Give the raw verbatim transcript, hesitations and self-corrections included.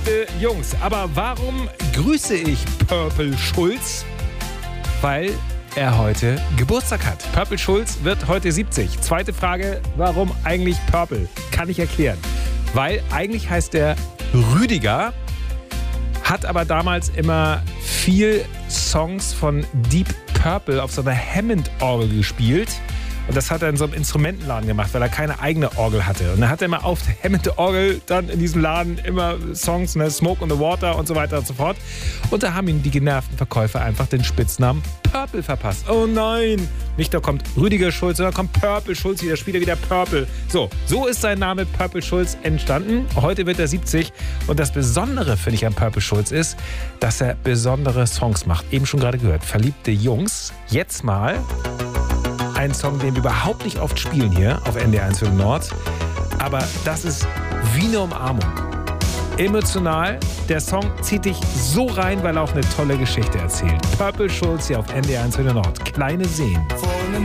Jungs, aber warum grüße ich Purple Schulz? Weil er heute Geburtstag hat. Purple Schulz wird heute siebzig. Zweite Frage, warum eigentlich Purple? Kann ich erklären. Weil eigentlich heißt er Rüdiger, hat aber damals immer viel Songs von Deep Purple auf so einer Hammond-Orgel gespielt. Und das hat er in so einem Instrumentenladen gemacht, weil er keine eigene Orgel hatte. Und dann hat er immer auf der Hammond-Orgel dann in diesem Laden immer Songs, ne, Smoke on the Water und so weiter und so fort. Und da haben ihm die genervten Verkäufer einfach den Spitznamen Purple verpasst. Oh nein, nicht da kommt Rüdiger Schulz, sondern kommt Purple Schulz wieder, spielt er wieder Purple. So, so ist sein Name Purple Schulz entstanden. Heute wird er siebzig. Und das Besondere, finde ich, an Purple Schulz ist, dass er besondere Songs macht. Eben schon gerade gehört, Verliebte Jungs. Jetzt mal ein Song, den wir überhaupt nicht oft spielen hier auf N D R eins Viertel Nord. Aber das ist wie eine Umarmung. Emotional. Der Song zieht dich so rein, weil er auch eine tolle Geschichte erzählt. Purple Schulz hier auf N D R eins Viertel Nord. Kleine Seen.